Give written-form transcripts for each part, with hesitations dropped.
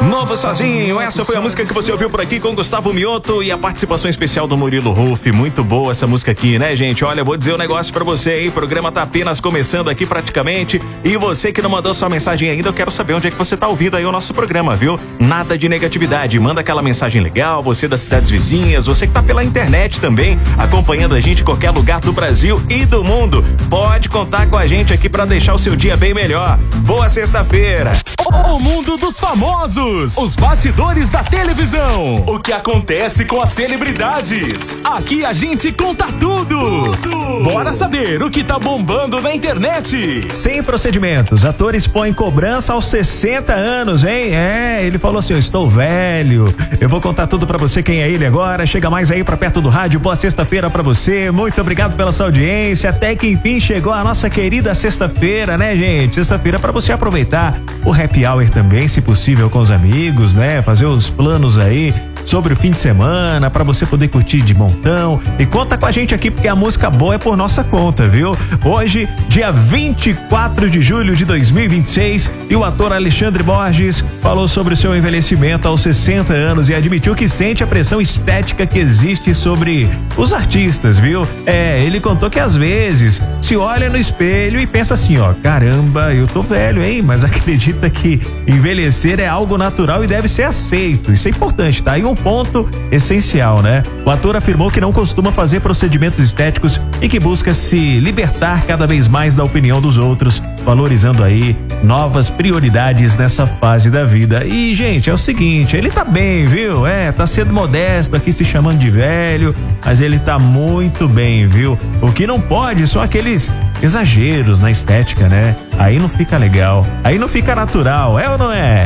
Novo Sozinho, essa foi a música que você ouviu por aqui com Gustavo Mioto e a participação especial do Murilo Ruff. Muito boa essa música aqui, né, gente? Olha, vou dizer um negócio pra você aí, o programa tá apenas começando aqui praticamente, e você que não mandou sua mensagem ainda, eu quero saber onde é que você tá ouvindo aí o nosso programa, viu? Nada de negatividade, manda aquela mensagem legal, você das cidades vizinhas, você que tá pela internet também, acompanhando a gente em qualquer lugar do Brasil e do mundo, pode contar com a gente aqui pra deixar o seu dia bem melhor. Boa sexta-feira! O mundo dos famosos, os bastidores da televisão, o que acontece com as celebridades. Aqui a gente conta tudo. Bora saber o que tá bombando na internet. Sem procedimentos, atores põem cobrança aos 60 anos, hein? Ele falou assim, eu estou velho. Eu vou contar tudo pra você, quem é ele agora. Chega mais aí pra perto do rádio. Boa sexta-feira pra você. Muito obrigado pela sua audiência. Até que enfim chegou a nossa querida sexta-feira, né, gente? Sexta-feira pra você aproveitar o happy hour também, se possível, com os amigos, né? Fazer os planos aí sobre o fim de semana, pra você poder curtir de montão. E conta com a gente aqui, porque a música boa é por nossa conta, viu? Hoje, dia 24 de julho de 2026, e o ator Alexandre Borges falou sobre o seu envelhecimento aos 60 anos e admitiu que sente a pressão estética que existe sobre os artistas, viu? Ele contou que às vezes se olha no espelho e pensa assim, ó, caramba, eu tô velho, hein? Mas acredita que envelhecer é algo natural e deve ser aceito. Isso é importante, tá? E um ponto essencial, né? O ator afirmou que não costuma fazer procedimentos estéticos e que busca se libertar cada vez mais da opinião dos outros, valorizando aí novas prioridades nessa fase da vida. E, gente, é o seguinte, ele tá bem, viu? Tá sendo modesto aqui, se chamando de velho, mas ele tá muito bem, viu? O que não pode são aqueles exageros na estética, né? Aí não fica legal, aí não fica natural, é ou não é?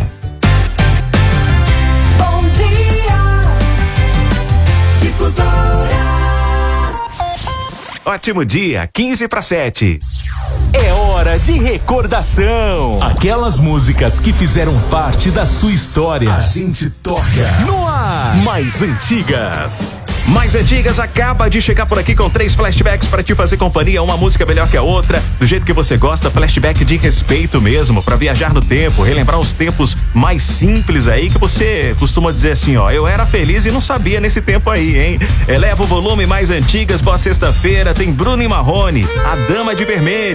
Ótimo dia, 6:45. É hora de recordação. Aquelas músicas que fizeram parte da sua história. A gente toca no ar. Mais antigas. Mais antigas acaba de chegar por aqui com 3 flashbacks pra te fazer companhia, uma música melhor que a outra, do jeito que você gosta, flashback de respeito mesmo, pra viajar no tempo, relembrar os tempos mais simples aí, que você costuma dizer assim, ó, eu era feliz e não sabia nesse tempo aí, hein? Eleva o volume, mais antigas, boa sexta-feira, tem Bruno e Marrone, a Dama de Vermelho.